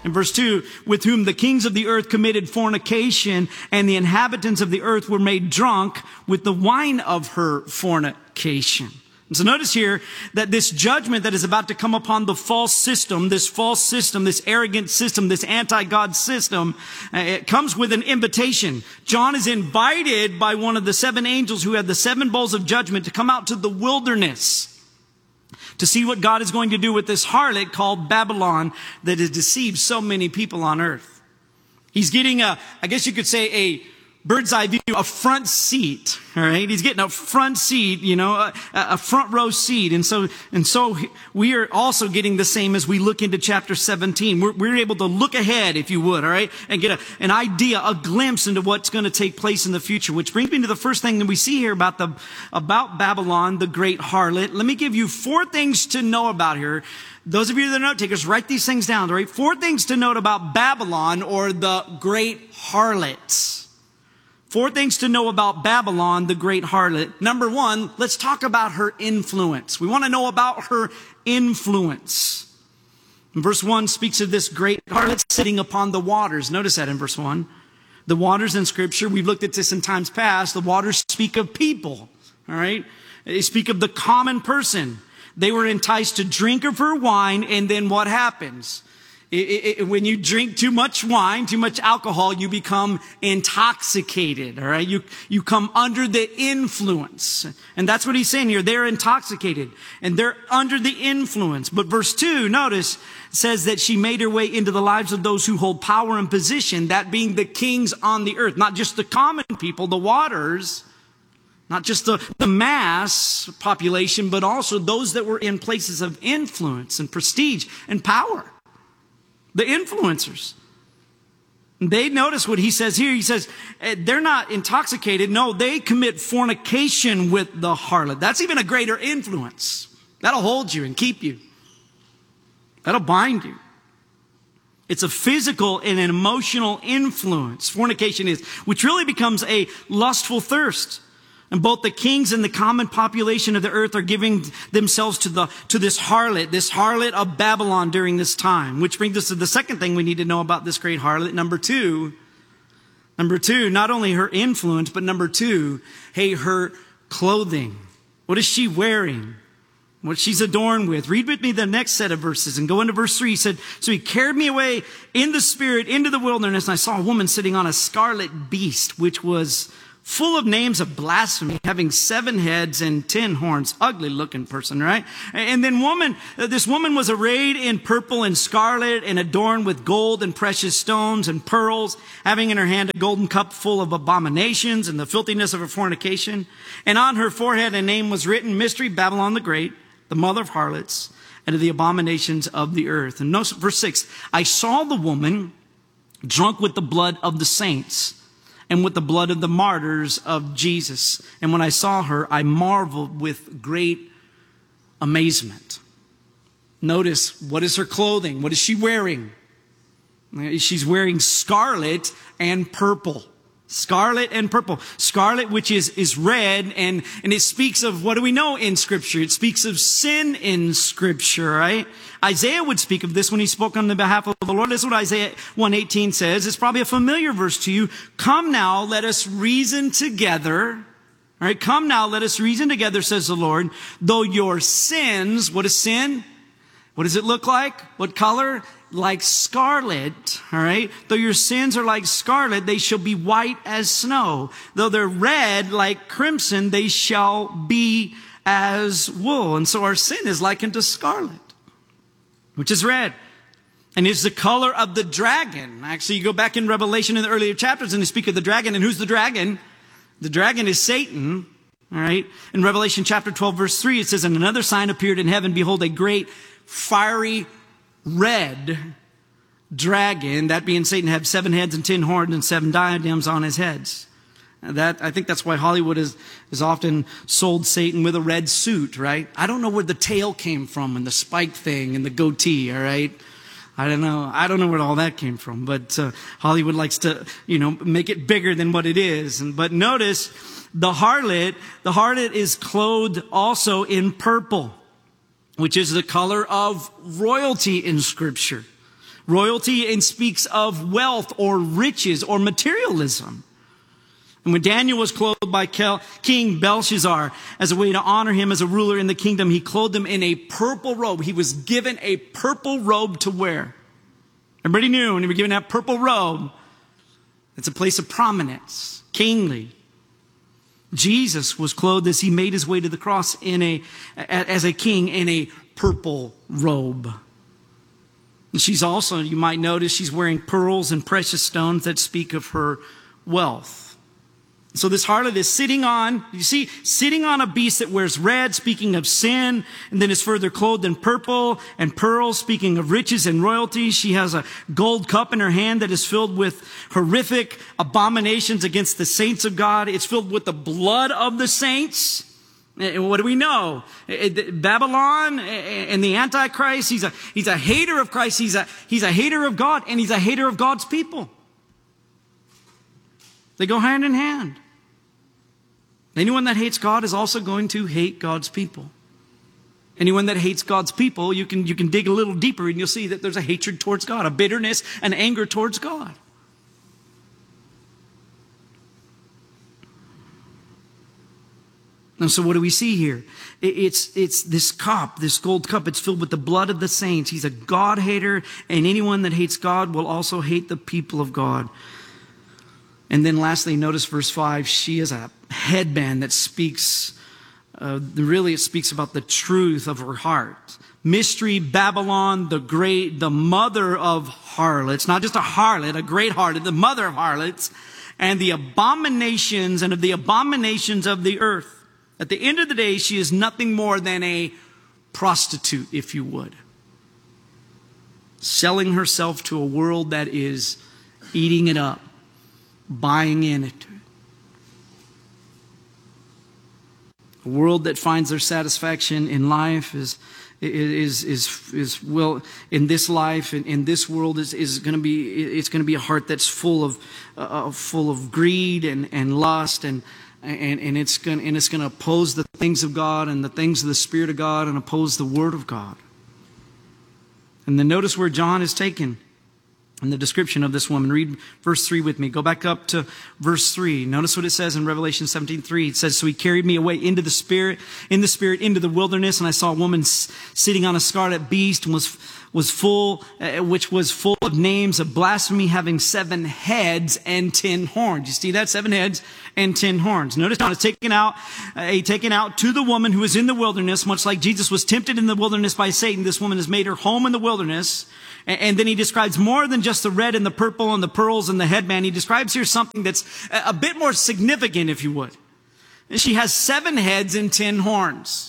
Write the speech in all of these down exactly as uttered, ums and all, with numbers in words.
In verse two, with whom the kings of the earth committed fornication, and the inhabitants of the earth were made drunk with the wine of her fornication. And so notice here that this judgment that is about to come upon the false system, this false system, this arrogant system, this anti-God system, uh, it comes with an invitation. John is invited by one of the seven angels who had the seven bowls of judgment to come out to the wilderness to see what God is going to do with this harlot called Babylon that has deceived so many people on earth. He's getting a, I guess you could say, a bird's eye view, a front seat, all right? He's getting a front seat, you know, a, a front row seat. And so, and so we are also getting the same as we look into chapter seventeen. We're, we're able to look ahead, if you would, all right? And get a, an idea, a glimpse into what's going to take place in the future, which brings me to the first thing that we see here about the, about Babylon, the great harlot. Let me give you four things to know about her. Those of you that are note takers, write these things down, all right? Four things to note about Babylon, or the great harlot. Four things to know about Babylon, the great harlot. Number one, let's talk about her influence. We want to know about her influence. And verse one speaks of this great harlot sitting upon the waters. Notice that in verse one. The waters in Scripture, we've looked at this in times past, the waters speak of people, all right? They speak of the common person. They were enticed to drink of her wine, and then what happens? It, it, when you drink too much wine, too much alcohol, you become intoxicated, all right? You, you come under the influence. And that's what he's saying here. They're intoxicated and they're under the influence. But verse two, notice, says that she made her way into the lives of those who hold power and position, that being the kings on the earth, not just the common people, the waters, not just the, the mass population, but also those that were in places of influence and prestige and power. The influencers. They notice what he says here. He says, they're not intoxicated. No, they commit fornication with the harlot. That's even a greater influence. That'll hold you and keep you. That'll bind you. It's a physical and an emotional influence. Fornication is, which really becomes a lustful thirst. And both the kings and the common population of the earth are giving themselves to the, to this harlot, this harlot of Babylon during this time. Which brings us to the second thing we need to know about this great harlot. Number two, number two, not only her influence, but number two, hey, her clothing. What is she wearing? What she's adorned with. Read with me the next set of verses and go into verse three. He said, so he carried me away in the spirit into the wilderness, and I saw a woman sitting on a scarlet beast, which was full of names of blasphemy, having seven heads and ten horns. Ugly looking person, right? And then woman, this woman was arrayed in purple and scarlet and adorned with gold and precious stones and pearls, having in her hand a golden cup full of abominations and the filthiness of her fornication. And on her forehead a name was written, Mystery, Babylon the Great, the mother of harlots and of the abominations of the earth. And notice verse six, I saw the woman drunk with the blood of the saints and with the blood of the martyrs of Jesus. And when I saw her, I marveled with great amazement. Notice, what is her clothing? What is she wearing? She's wearing scarlet and purple. Scarlet and purple. Scarlet, which is, is red, and, and it speaks of, what do we know in Scripture? It speaks of sin in Scripture, right? Isaiah would speak of this when he spoke on the behalf of the Lord. This is what Isaiah one eighteen says. It's probably a familiar verse to you. Come now, let us reason together. All right, come now, let us reason together, says the Lord. Though your sins, what is sin? What does it look like? What color? Like scarlet, all right? Though your sins are like scarlet, they shall be white as snow. Though they're red like crimson, they shall be as wool. And so our sin is likened to scarlet, which is red. And it's the color of the dragon. Actually, you go back in Revelation in the earlier chapters and they speak of the dragon. And who's the dragon? The dragon is Satan, all right? In Revelation chapter twelve, verse three, it says, and another sign appeared in heaven. Behold, a great fiery red dragon, that being Satan, had seven heads and ten horns and seven diadems on his heads. That, I think that's why Hollywood is, is often sold Satan with a red suit, right? I don't know where the tail came from and the spike thing and the goatee, all right? I don't know. I don't know where all that came from, but uh, Hollywood likes to, you know, make it bigger than what it is. And, but notice the harlot, the harlot is clothed also in purple, which is the color of royalty in Scripture. Royalty and speaks of wealth or riches or materialism. And when Daniel was clothed by King Belshazzar as a way to honor him as a ruler in the kingdom, he clothed him in a purple robe. He was given a purple robe to wear. Everybody knew when you were given that purple robe, it's a place of prominence, kingly. Jesus was clothed as he made his way to the cross in a, as a king in a purple robe. And she's also, you might notice, she's wearing pearls and precious stones that speak of her wealth. So this harlot is sitting on, you see, sitting on a beast that wears red, speaking of sin, and then is further clothed in purple and pearls, speaking of riches and royalty. She has a gold cup in her hand that is filled with horrific abominations against the saints of God. It's filled with the blood of the saints. And what do we know? Babylon and the Antichrist, he's a, he's a hater of Christ, he's a, he's a hater of God, and he's a hater of God's people. They go hand in hand. Anyone that hates God is also going to hate God's people. Anyone that hates God's people, you can, you can dig a little deeper and you'll see that there's a hatred towards God, a bitterness, an anger towards God. And so what do we see here? It's, it's this cup, this gold cup. It's filled with the blood of the saints. He's a God hater, and anyone that hates God will also hate the people of God. And then lastly, notice verse five. She is a headband that speaks, uh, really it speaks about the truth of her heart. Mystery Babylon, the great, the mother of harlots. Not just a harlot, a great harlot, the mother of harlots. And the abominations and of the abominations of the earth. At the end of the day, she is nothing more than a prostitute, if you would. Selling herself to a world that is eating it up. Buying in it. A world that finds their satisfaction in life is is is is well in this life and in this world is is going to be it's going to be a heart that's full of uh, full of greed and and lust and and and it's going and it's going to oppose the things of God and the things of the Spirit of God and oppose the Word of God. And then notice where John is taken. In the description of this woman, read verse three with me. Go back up to verse three. Notice what it says in Revelation seventeen three. It says, so he carried me away into the spirit, in the spirit, into the wilderness, and I saw a woman sitting on a scarlet beast and was, was full, uh, which was full of names of blasphemy, having seven heads and ten horns. You see that? Seven heads and ten horns. Notice John is taken out, uh, taken out to the woman who is in the wilderness, much like Jesus was tempted in the wilderness by Satan. This woman has made her home in the wilderness. And then he describes more than just the red and the purple and the pearls and the headband. He describes here something that's a bit more significant, if you would. She has seven heads and ten horns.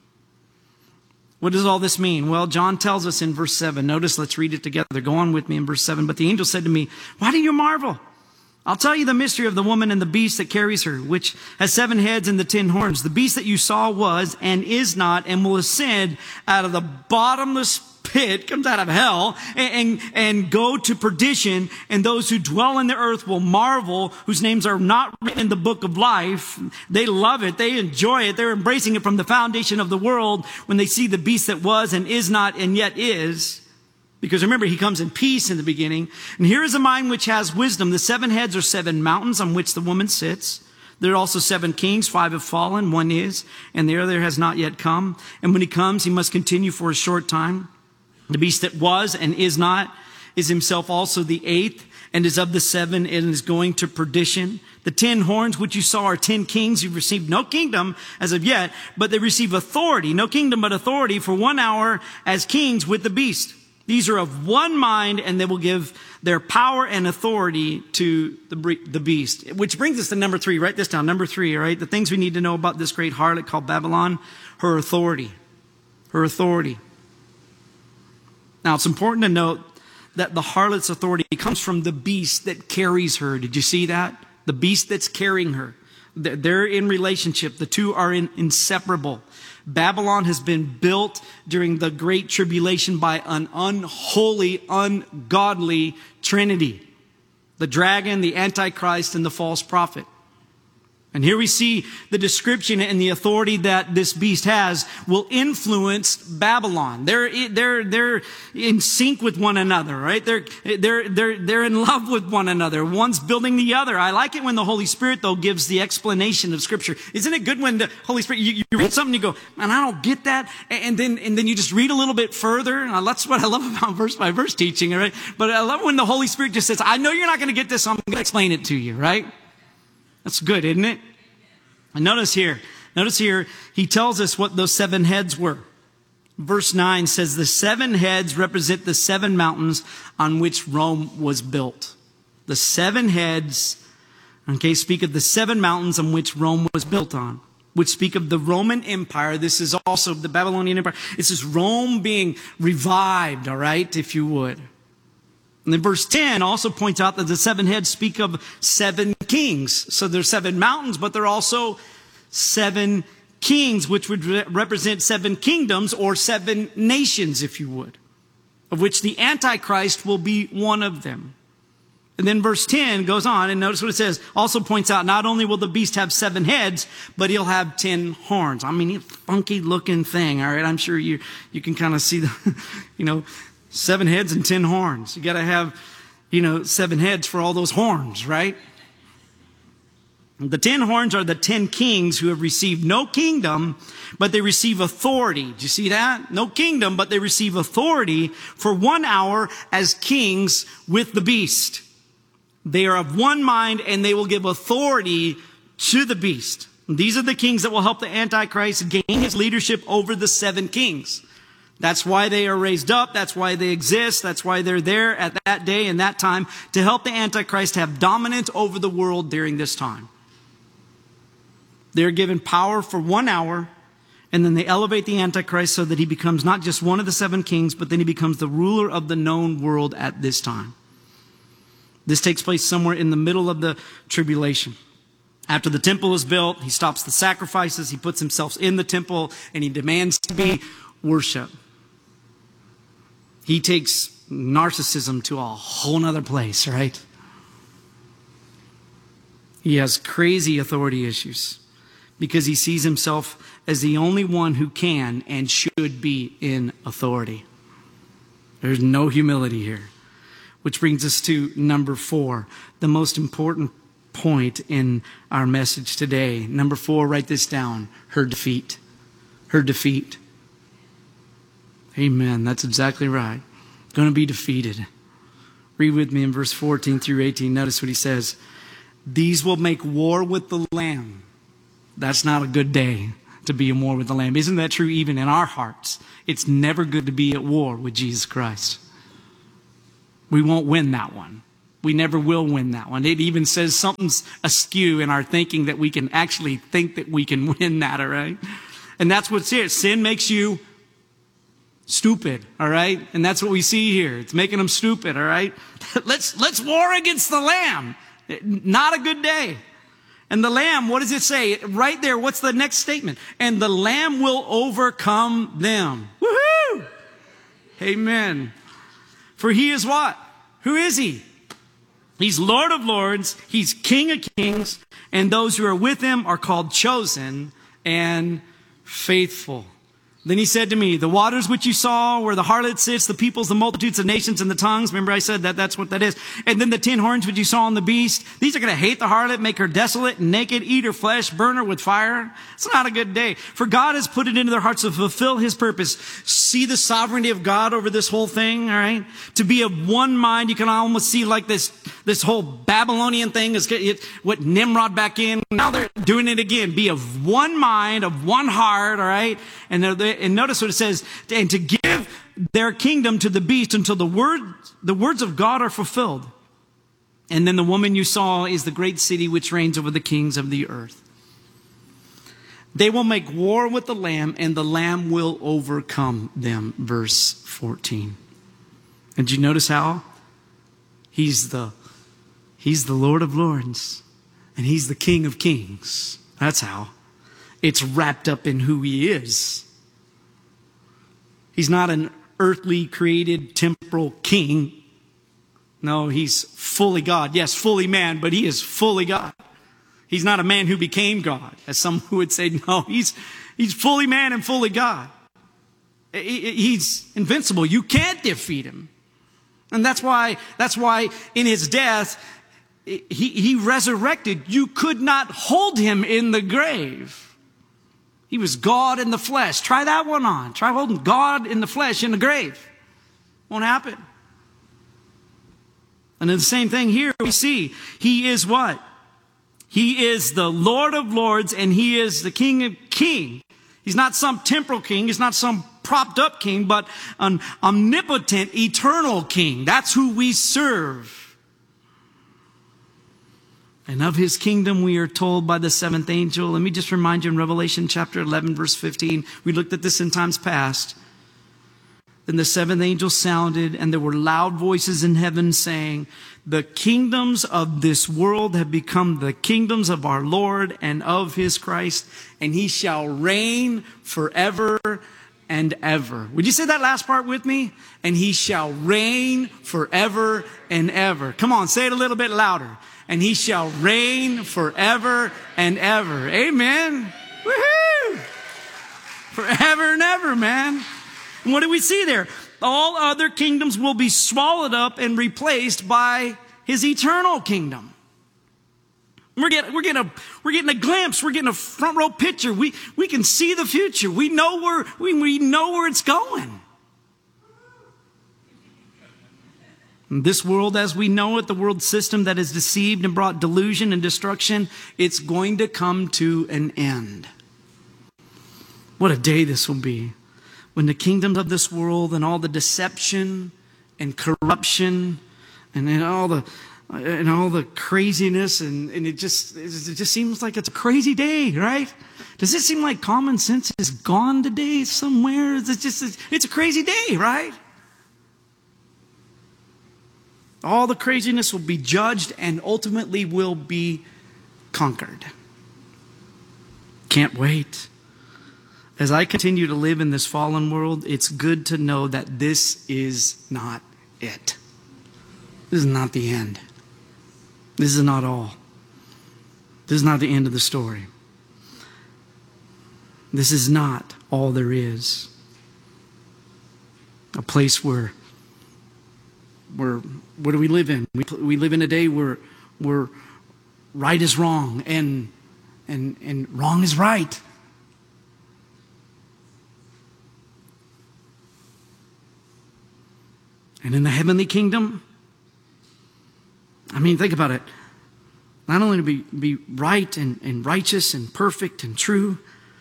What does all this mean? Well, John tells us in verse seven. Notice, let's read it together. Go on with me in verse seven. But the angel said to me, why do you marvel? I'll tell you the mystery of the woman and the beast that carries her, which has seven heads and the ten horns. The beast that you saw was and is not and will ascend out of the bottomless pit, comes out of hell, and, and, and go to perdition, and those who dwell in the earth will marvel, whose names are not written in the book of life. They love it. They enjoy it. They're embracing it from the foundation of the world when they see the beast that was and is not and yet is. Because remember, he comes in peace in the beginning. And here is a mind which has wisdom. The seven heads are seven mountains on which the woman sits. There are also seven kings, five have fallen, one is, and the other has not yet come. And when he comes, he must continue for a short time. The beast that was and is not is himself also the eighth and is of the seven and is going to perdition. The ten horns which you saw are ten kings who received no kingdom as of yet, but they receive authority, no kingdom but authority for one hour as kings with the beast. These are of one mind and they will give their power and authority to the, the beast. Which brings us to number three. Write this down. Number three, all right? The things we need to know about this great harlot called Babylon, her authority. Her authority. Now, it's important to note that the harlot's authority comes from the beast that carries her. Did you see that? The beast that's carrying her. They're in relationship. The two are in, inseparable. Babylon has been built during the Great Tribulation by an unholy, ungodly trinity. The dragon, the Antichrist, and the false prophet. And here we see the description and the authority that this beast has will influence Babylon. They're, they're, they're in sync with one another, right? They're, they're, they're, they're in love with one another. One's building the other. I like it when the Holy Spirit, though, gives the explanation of Scripture. Isn't it good when the Holy Spirit, you, you read something, you go, man, I don't get that. And then, and then you just read a little bit further. And that's what I love about verse by verse teaching, all right? But I love when the Holy Spirit just says, I know you're not going to get this, so I'm going to explain it to you, right? That's good, isn't it? And notice here, notice here, he tells us what those seven heads were. Verse nine says the seven heads represent the seven mountains on which Rome was built. The seven heads, okay, speak of the seven mountains on which Rome was built on, which speak of the Roman Empire. This is also the Babylonian Empire. This is Rome being revived, all right, if you would. And then verse ten also points out that the seven heads speak of seven kings. So there's seven mountains, but there are also seven kings, which would re- represent seven kingdoms or seven nations, if you would, of which the Antichrist will be one of them. And then verse ten goes on, and notice what it says. Also points out, not only will the beast have seven heads, but he'll have ten horns. I mean, a funky looking thing, all right? I'm sure you, you can kind of see the, you know, seven heads and ten horns. You got to have, you know, seven heads for all those horns, right? The ten horns are the ten kings who have received no kingdom, but they receive authority. Do you see that? No kingdom, but they receive authority for one hour as kings with the beast. They are of one mind, and they will give authority to the beast. These are the kings that will help the Antichrist gain his leadership over the seven kings. That's why they are raised up. That's why they exist. That's why they're there at that day and that time to help the Antichrist have dominance over the world during this time. They're given power for one hour, and then they elevate the Antichrist so that he becomes not just one of the seven kings, but then he becomes the ruler of the known world at this time. This takes place somewhere in the middle of the tribulation. After the temple is built, he stops the sacrifices, he puts himself in the temple, and he demands to be worshipped. He takes narcissism to a whole nother place, right? He has crazy authority issues because he sees himself as the only one who can and should be in authority. There's no humility here. Which brings us to number four, the most important point in our message today. Number four, write this down, her defeat. Her defeat. Amen. That's exactly right. Going to be defeated. Read with me in verse fourteen through eighteen. Notice what he says. These will make war with the Lamb. That's not a good day to be in war with the Lamb. Isn't that true even in our hearts? It's never good to be at war with Jesus Christ. We won't win that one. We never will win that one. It even says something's askew in our thinking that we can actually think that we can win that, all right? And that's what's here. Sin makes you stupid, all right? And that's what we see here. It's making them stupid, all right? let's, let's war against the Lamb. Not a good day. And the Lamb, what does it say? Right there, what's the next statement? And the Lamb will overcome them. Woohoo! Amen. For he is what? Who is he? He's Lord of lords. He's King of kings. And those who are with him are called chosen and faithful. Then he said to me, the waters which you saw where the harlot sits, the peoples, the multitudes of nations and the tongues. Remember I said that that's what that is. And then the ten horns which you saw on the beast. These are going to hate the harlot, make her desolate and naked, eat her flesh, burn her with fire. It's not a good day. For God has put it into their hearts to fulfill his purpose. See the sovereignty of God over this whole thing, all right? To be of one mind. You can almost see like this, this whole Babylonian thing is what Nimrod back in. Now they're doing it again. Be of one mind, of one heart, all right? And they're And notice what it says, and to give their kingdom to the beast until the word, the words of God are fulfilled. And then the woman you saw is the great city which reigns over the kings of the earth. They will make war with the Lamb, and the Lamb will overcome them. Verse fourteen. And did you notice how? He's the, he's the Lord of lords, and he's the King of kings. That's how. It's wrapped up in who he is. He's not an earthly created temporal king. No, he's fully God. Yes, fully man, but he is fully God. He's not a man who became God, as some would say. No, he's, he's fully man and fully God. He's invincible. You can't defeat him. And that's why, that's why in his death, he, he resurrected. You could not hold him in the grave. He was God in the flesh. Try that one on. Try holding God in the flesh in the grave. Won't happen. And then the same thing here we see. He is what? He is the Lord of lords and he is the King of kings. He's not some temporal king. He's not some propped up king, but an omnipotent, eternal king. That's who we serve. And of his kingdom we are told by the seventh angel. Let me just remind you in Revelation chapter eleven, verse fifteen. We looked at this in times past. Then the seventh angel sounded, and there were loud voices in heaven saying, the kingdoms of this world have become the kingdoms of our Lord and of his Christ, and he shall reign forever and ever. Would you say that last part with me? And he shall reign forever and ever. Come on, say it a little bit louder. And he shall reign forever and ever. Amen. Woohoo! Forever and ever, man. And what do we see there? All other kingdoms will be swallowed up and replaced by his eternal kingdom. We're getting, we're getting a, we're getting a glimpse. We're getting a front row picture. We, we can see the future. We know where, we, we know where it's going. And this world as we know it, the world system that has deceived and brought delusion and destruction, it's going to come to an end. What a day this will be. When the kingdoms of this world and all the deception and corruption and, and all the and all the craziness and, and it just it just seems like it's a crazy day, right? Does it seem like common sense is gone today somewhere? It's just it's a crazy day, right? All the craziness will be judged and ultimately will be conquered. Can't wait. As I continue to live in this fallen world, it's good to know that this is not it. This is not the end. This is not all. This is not the end of the story. This is not all there is. A place where, where what do we live in? We, we live in a day where, where right is wrong and, and, and wrong is right. And in the heavenly kingdom, I mean, think about it. Not only to be, be right and, and righteous and perfect and true,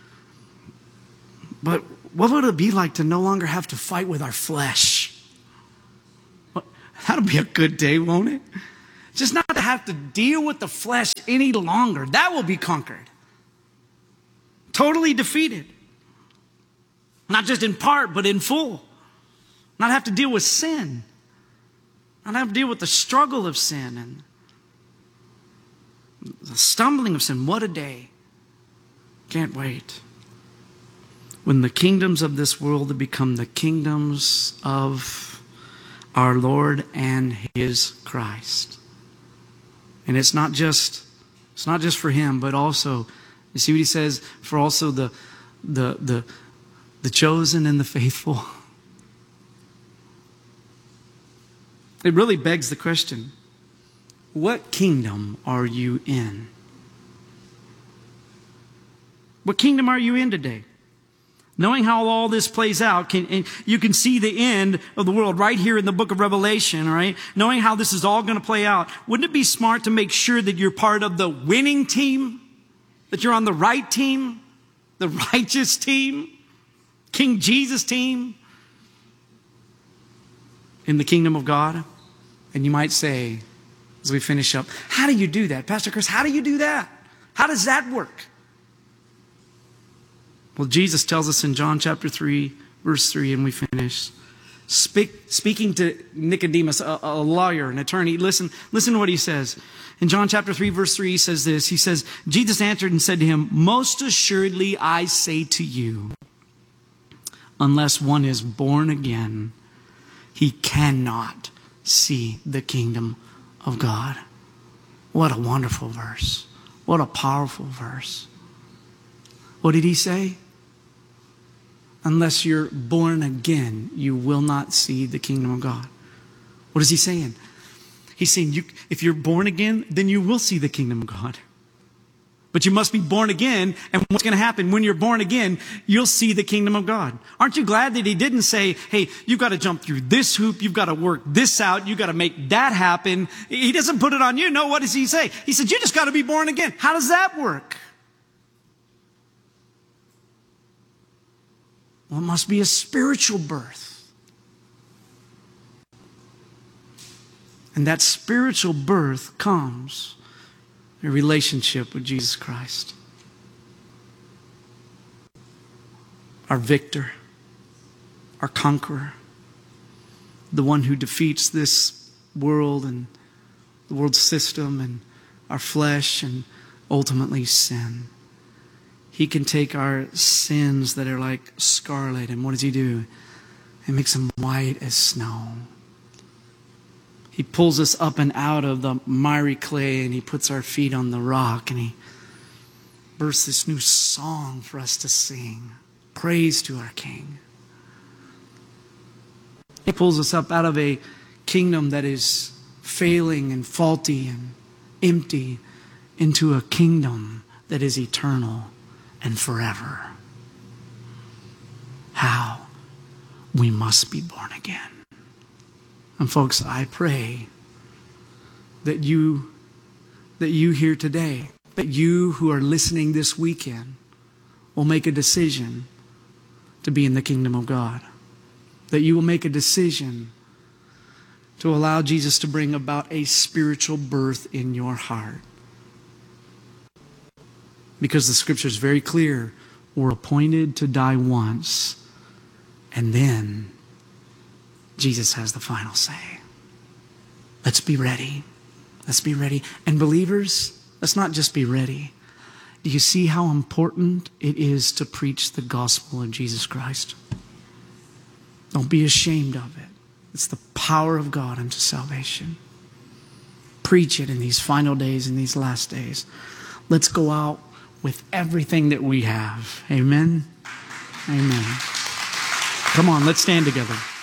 but what would it be like to no longer have to fight with our flesh? That'll be a good day, won't it? Just not to have to deal with the flesh any longer. That will be conquered. Totally defeated. Not just in part, but in full. Not have to deal with sin. Not have to deal with the struggle of sin and the stumbling of sin. What a day. Can't wait. When the kingdoms of this world have become the kingdoms of our Lord and his Christ. And it's not just it's not just for him, but also, you see what he says, for also the the the, the chosen and the faithful. It really begs the question, what kingdom are you in? What kingdom are you in today? Knowing how all this plays out, can, and you can see the end of the world right here in the book of Revelation, right? Knowing how this is all going to play out, wouldn't it be smart to make sure that you're part of the winning team? That you're on the right team? The righteous team? King Jesus team? In the kingdom of God? And you might say, as we finish up, how do you do that? Pastor Chris, how do you do that? How does that work? Well, Jesus tells us in John chapter three, verse three, and we finish. Speak, speaking to Nicodemus, a, a lawyer, an attorney, listen, listen to what he says. In John chapter three, verse three, he says this. He says, Jesus answered and said to him, most assuredly I say to you, unless one is born again, he cannot see the kingdom of God. What a wonderful verse. What a powerful verse. What did he say? Unless you're born again, you will not see the kingdom of God. What is he saying? He's saying, you, if you're born again, then you will see the kingdom of God. But you must be born again, and what's going to happen when you're born again, you'll see the kingdom of God. Aren't you glad that he didn't say, hey, you've got to jump through this hoop, you've got to work this out, you've got to make that happen. He doesn't put it on you. No, what does he say? He said, you just got to be born again. How does that work? Well, it must be a spiritual birth. And that spiritual birth comes in a relationship with Jesus Christ, our victor, our conqueror, the one who defeats this world and the world system and our flesh and ultimately sin. He can take our sins that are like scarlet, and what does he do? He makes them white as snow. He pulls us up and out of the miry clay, and he puts our feet on the rock, and he births this new song for us to sing. Praise to our King. He pulls us up out of a kingdom that is failing and faulty and empty into a kingdom that is eternal and forever. How? We must be born again. And folks, I pray that you, that you here today, that you who are listening this weekend will make a decision to be in the kingdom of God. That you will make a decision to allow Jesus to bring about a spiritual birth in your heart. Because the scripture is very clear. We're appointed to die once, and then Jesus has the final say. Let's be ready. Let's be ready. And believers, let's not just be ready. Do you see how important it is to preach the gospel of Jesus Christ? Don't be ashamed of it. It's the power of God unto salvation. Preach it in these final days, in these last days. Let's go out with everything that we have. Amen? Amen. Come on, let's stand together.